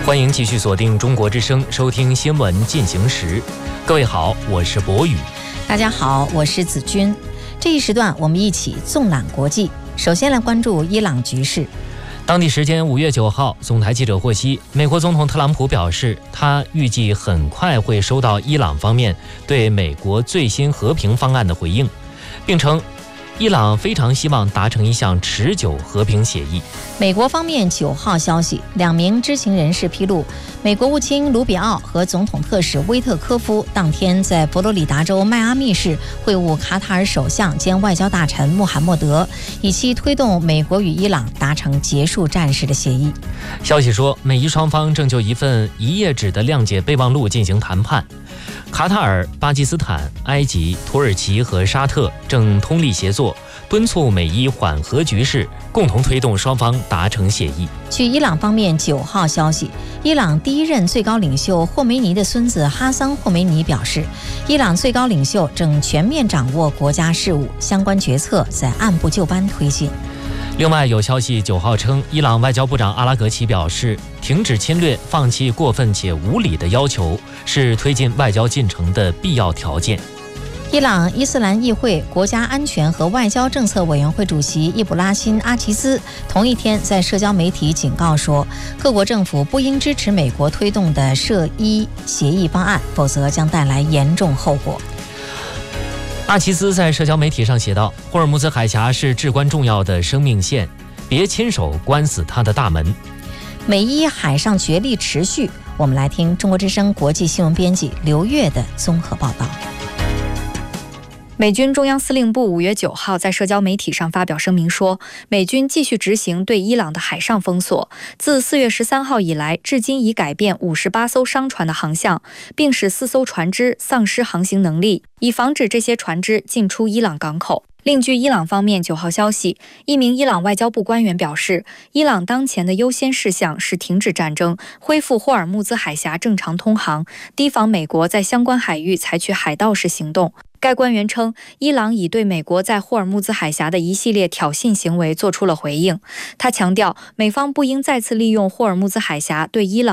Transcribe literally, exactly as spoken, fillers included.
欢迎继续锁定中国之声，收听新闻进行时。各位好，我是博宇。 大家好，我是子君。这一时段我们一起纵览国际。首先来关注伊朗局势。 当地时间五月九号，总台记者获悉，美国总统特朗普表示，他预计很快会收到伊朗方面对美国最新和平方案的回应，并称伊朗非常希望达成一项持久和平协议。 美国方面九号消息，两名知情人士披露，美国务卿卢比奥和总统特使威特科夫当天在佛罗里达州迈阿密市会晤卡塔尔首相兼外交大臣穆罕默德，以期推动美国与伊朗达成结束战事的协议。 消息说，美伊双方正就一份一页纸的谅解备忘录进行谈判。卡塔尔、巴基斯坦、埃及、土耳其和沙特正通力协作，敦促美伊缓和局势，共同推动双方达成协议。 据伊朗方面九号消息，伊朗第一任最高领袖霍梅尼的孙子哈桑·霍梅尼表示，伊朗最高领袖正全面掌握国家事务，相关决策在按部就班推进。 另外有消息九号称，伊朗外交部长阿拉格齐表示，停止侵略、放弃过分且无理的要求是推进外交进程的必要条件。 伊朗伊斯兰议会国家安全和外交政策委员会主席易卜拉欣·阿齐兹同一天在社交媒体警告说，各国政府不应支持美国推动的涉伊协议方案，否则将带来严重后果。 阿齐兹在社交媒体上写道，霍尔木兹海峡是至关重要的生命线，别亲手关死它的大门。 美伊海上角力持续，我们来听中国之声国际新闻编辑刘越的综合报道。 美军中央司令部五月九号在社交媒体上发表声明说，美军继续执行对伊朗的海上封锁，自四月十三号以来，至今已改变五十八艘商船的航向，并使四艘船只丧失航行能力，以防止这些船只进出伊朗港口。另据伊朗方面九号消息，一名伊朗外交部官员表示，伊朗当前的优先事项是停止战争，恢复霍尔木兹海峡正常通航，提防美国在相关海域采取海盗式行动。该官员称，伊朗已对美国在霍尔木兹海峡的一系列挑衅行为做出了回应。他强调，美方不应再次利用霍尔木兹海峡对伊朗